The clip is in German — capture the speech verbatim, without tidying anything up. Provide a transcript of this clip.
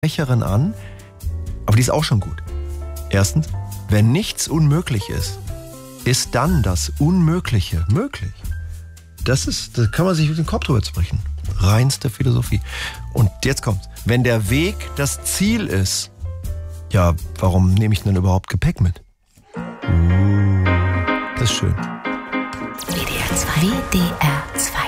Sprecherin an, aber die ist auch schon gut. Erstens, wenn nichts unmöglich ist, ist dann das Unmögliche möglich. Das ist, da kann man sich mit dem Kopf drüber zerbrechen. Reinste Philosophie. Und jetzt kommt's. Wenn der Weg das Ziel ist, ja, warum nehme ich denn überhaupt Gepäck mit? Uh, das ist schön. W D R zwei. W D R zwei.